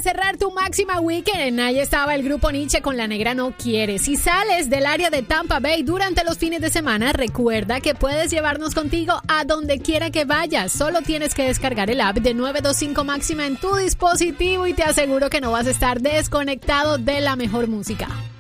para cerrar tu máxima weekend. Ahí estaba el grupo Nietzsche con La Negra No Quiere. Si sales del área de Tampa Bay durante los fines de semana, recuerda que puedes llevarnos contigo a donde quiera que vayas. Solo tienes que descargar el app de 925 Máxima en tu dispositivo y te aseguro que no vas a estar desconectado de la mejor música.